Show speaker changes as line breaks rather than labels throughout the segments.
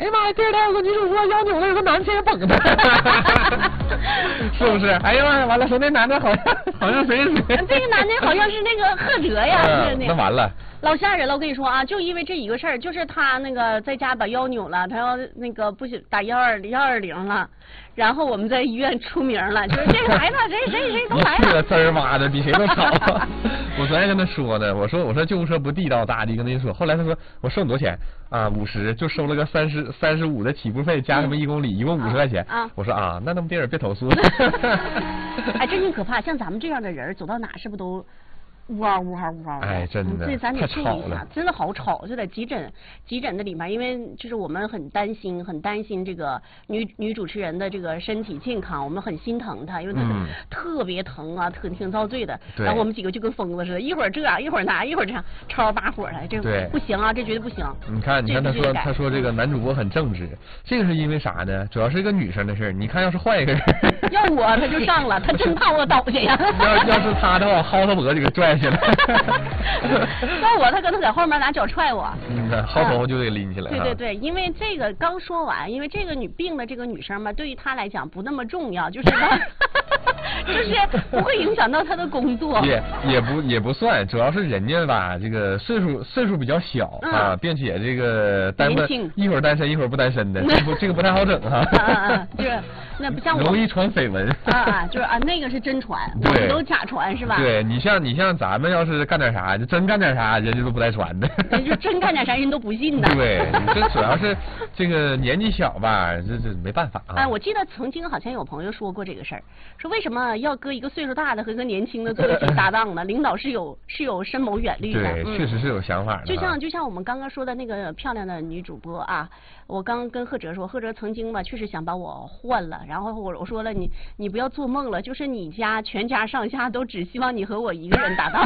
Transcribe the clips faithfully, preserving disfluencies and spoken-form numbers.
哎呀妈呀，第二天有个女主播腰扭了，有个男生捧他，是不是？哎呀妈呀，完了，说那男的好像好像谁谁谁，
这个男的好像是那个贺哲呀，
嗯、
那
那完了。
老吓人了，我跟你说啊，就因为这一个事儿，就是他那个在家把腰扭了，他要那个不行打幺二幺二零了，然后我们在医院出名了，就是这个孩子谁谁谁都来了，
这滋儿妈的比谁都吵。我昨天跟他说呢，我说我说救护车不地道大地跟他说，后来他说我收你多少钱啊？五十，就收了个三十三十五的起步费加什么一公里，一共五十块钱。
啊，
我说啊，那那么地儿别投诉。
哎，真挺可怕，像咱们这样的人走到哪是不是都？呜嗷呜嗷呜嗷的，
哎，真的，
这咱得注意一下，真的好吵，就在急诊急诊的里面，因为就是我们很担心，很担心这个女女主持人的这个身体健康，我们很心疼她，因为她特别疼啊，特挺遭罪的。然后我们几个就跟疯子似的，一会儿这样，一会儿那，一会儿这样，吵把火的，这不行啊，这绝对不行。
你看，你看他说他说这个男主播很正直，这个是因为啥呢？主要是一个女生的事儿。你看，要是换一个人，
要我他就上了，他真怕我倒下呀。
要要是他的话，薅他脖子给拽。要
我他可能在后面拿脚踹我，
嗯，薅头就得拎起来。
对对对，因为这个刚说完，因为这个女病的这个女生嘛，对于她来讲不那么重要，就是她就是不会影响到她的工作。
也也不也不算，主要是人家吧，这个岁数岁数比较小、嗯、啊，并且这个单一会儿单身一会儿不单身的，这不这个不太好整哈、啊。
啊啊，就是那不像我
容易传绯闻。
啊啊，就是啊，那个是真传，我们都假传是吧？
对你像你像咱们要是干点啥，就真干点啥，人家都不带传的。
人就真干点啥，人都不信的。
对，这主要是这个年纪小吧，这这没办法啊。
哎，我记得曾经好像有朋友说过这个事儿，说为什么要搁一个岁数大的和一个年轻的做一起搭档呢？领导是有是有深谋远虑的。
对，嗯、确实是有想法的。
就像就像我们刚刚说的那个漂亮的女主播啊，我刚跟贺哲说，贺哲曾经吧确实想把我换了，然后我我说了你你不要做梦了，就是你家全家上下都只希望你和我一个人搭档。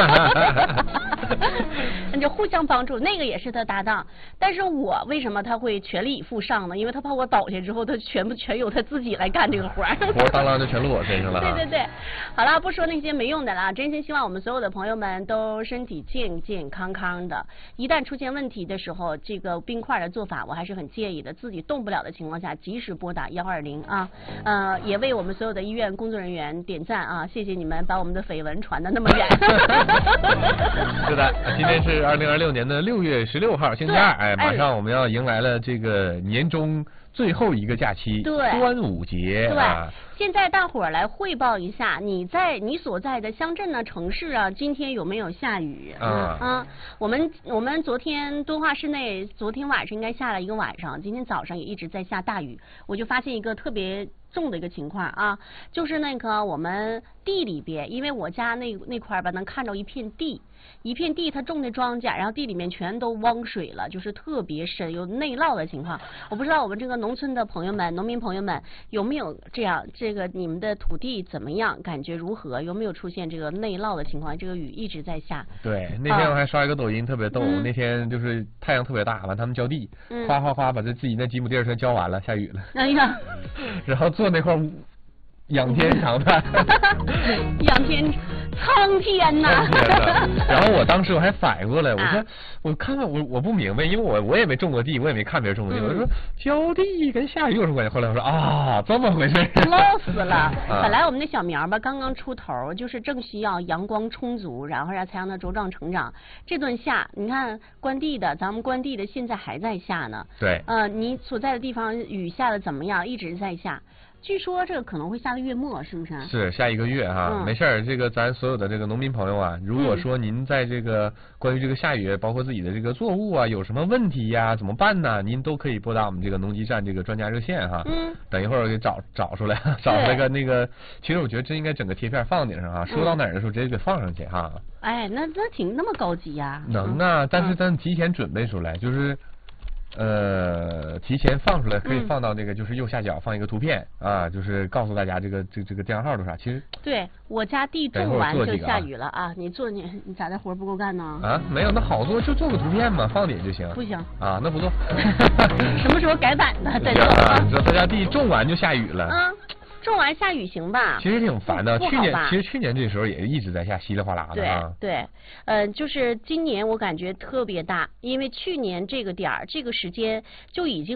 那就互相帮助，那个也是他搭档，但是我为什么他会全力以赴上呢？因为他怕我倒下之后，他全部全由他自己来干这个活儿，
活当啷就全落我身上了。
对对对，好了，不说那些没用的了，真心希望我们所有的朋友们都身体健健康康的。一旦出现问题的时候，这个冰块的做法我还是很建议的，自己动不了的情况下，及时拨打幺二零啊。呃，也为我们所有的医院工作人员点赞啊，谢谢你们把我们的绯闻传得那么远。
是的，今天是二零二六年的六月十六号，星期二，哎，马上我们要迎来了这个年终最后一个假期，
对，
端午节。
对，
啊、
现在大伙儿来汇报一下，你在你所在的乡镇呢、城市啊，今天有没有下雨？
啊
啊，我们我们昨天敦化市内昨天晚上应该下了一个晚上，今天早上也一直在下大雨，我就发现一个特别重的一个情况啊，就是那个我们地里边，因为我家那那块儿吧，能看着一片地，一片地它种的庄稼，然后地里面全都汪水了，就是特别深，有内涝的情况。我不知道我们这个农村的朋友们、农民朋友们有没有这样，这个你们的土地怎么样？感觉如何？有没有出现这个内涝的情况？这个雨一直在下。
对，那天我还刷一个抖音，特别逗。嗯、那天就是太阳特别大，完他们浇地，嗯、哗哗哗把这自己那几亩地儿全浇完了，下雨了。
哎呀，
然后坐那块儿仰天长叹，
仰天苍天呐！
然后我当时我还反应过来，我说、啊、我看看我我不明白，因为我我也没种过地，我也没看别人种过地，嗯、我说浇地跟下雨有什么关系？后来我说啊，这么回事，
捞死了。啊、本来我们的小苗吧刚刚出头，就是正需要阳光充足，然后让才让它茁壮成长。这顿下，你看关地的，咱们关地的现在还在下呢。
对。
呃，你所在的地方雨下的怎么样？一直在下。据说这个可能会下到月末，是不是？
是下一个月哈，嗯、没事儿。这个咱所有的这个农民朋友啊，如果说您在这个关于这个下雨，包括自己的这个作物啊，有什么问题呀、啊，怎么办呢？您都可以拨打我们这个农机站这个专家热线哈。嗯。等一会儿我给找找出来，找出来个那个，其实我觉得真应该整个贴片放顶上啊，说到哪儿的时候直接给放上去哈。
哎，那那挺那么高级呀、啊。
能啊，但是咱提前准备出来，就是。呃，提前放出来可以放到那个就是右下角放一个图片、嗯、啊，就是告诉大家这个这这个电话号多少。其实
对我家地种完就下雨了啊，你做你你咋的活不够干呢？
啊，没有，那好做，就做个图片嘛，放顶就行。
不行
啊，那不做。
什么时候改版的再做
啊？你知道他家地种完就下雨了。
嗯。种完下雨行吧？
其实挺烦的。去年其实去年这时候也一直在下，稀里哗啦的啊。
对对，呃，就是今年我感觉特别大，因为去年这个点儿这个时间就已经。